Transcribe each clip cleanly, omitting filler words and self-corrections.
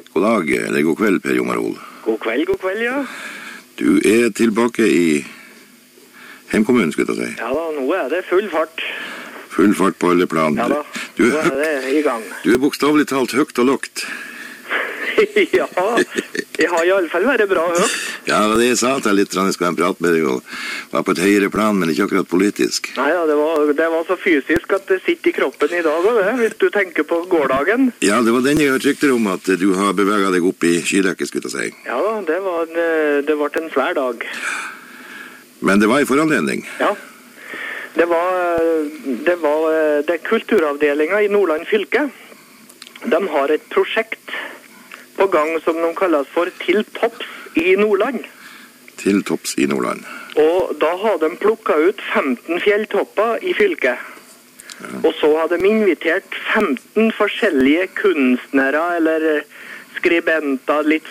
God dag, eller god kveld, Per Jomarol. God kveld, ja. Du tilbake i hjemkommunen, skulle jeg si. Ja da, nå det full fart. Full fart på alle plan. Ja da, nå det i gang. Du bokstavelig talt høgt og lågt. Ja, jeg har i alle fall vært bra høgt. Ja, det var det jeg sa til litt, jeg skulle prate med deg og var på et høyere plan, men ikke akkurat politisk. Nei da, det var så fysisk at det sitter i kroppen i dag, hvis du tenker på gårdagen. Ja, det var den jeg hørte rykter om, at du har beveget deg opp i skiløkket, skulle jeg si. Ja da, det var en svær dag. Men det var i foranledning. Ja, det var kulturavdelingen i Nordland fylke. De har et prosjekt på gang som de kalles for Til topps i Nordland. Til topps i Nordland. Og da har de plukket ut 15 fjelltopper i fylket. Ja. Og så har de invitert 15 forskjellige kunstnere eller skribenter, litt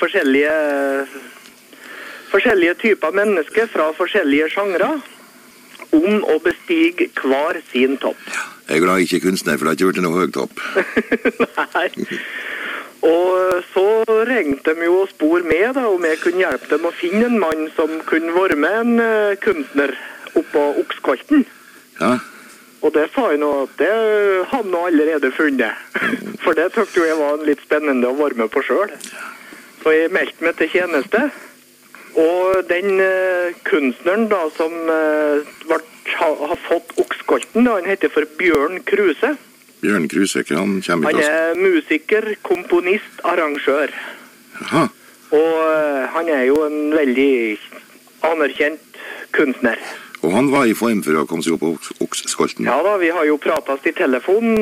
forskjellige typer mennesker fra forskjellige sjangre, om å bestige hver sin topp. Ja, jeg er glad ikke kunstner, for det har ikke vært noe høy topp. Nei. Og så ringte de jo og spor med da, om jeg kunne hjelpe dem å finne en mann som kunne være med en kunstner oppå Okskolten. Ja. Og det sa jeg nå at det hadde han allerede funnet. For det tøkte jo jeg var litt spennende å være med på selv. Så jeg meldte meg til tjeneste. Og den kunstneren da som har fått Okskolten, da, han heter for Bjørn Kruse. Bjørn Kruse, han kommer i Han musiker, komponist, arrangør. Aha. Og han jo en veldig anerkjent kunstner. Og han var i form for å komme seg opp på Okskolten? Ja da, vi har jo pratet i telefonen